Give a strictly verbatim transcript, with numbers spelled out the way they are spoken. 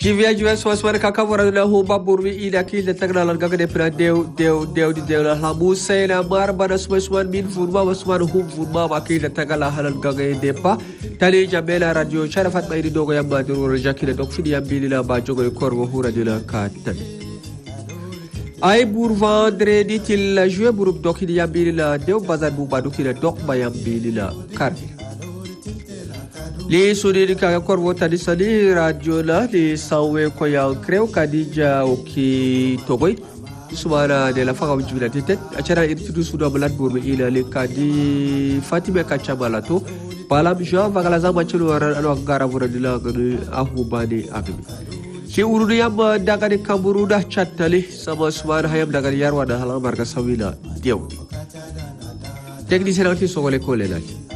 Jivia jual suasana kakak warna huma burwi ina kila tagna gaga de pra deu deu deu di deu la hamu sena mar bana suasana min furma wasman hum furma wakila tagala halal gaga de pa tali jamela radio sharafat bayri dogo yamba duru jakila dok fidi yambili la ba jogo korgo hura de la katan ay pour vendredi til la jouer pour dok di yambili la deu bazar bu ba dokila dok ba yambili la karbi li sudiri ka korvo tadi sadi radio la li sawe ko ya creo kadija oki togoy subana de la faga jibila tetet achara irtudu sudo balad burbe ila le kadi fatime kachabalato palam jo vagala zama chulu alo gara vuradila gadu ahubani agbi ci urudu yam daga de kamburu da chattali sama subana hayam daga yarwa da halam marga sawila dew technicien anti sogole ko lelati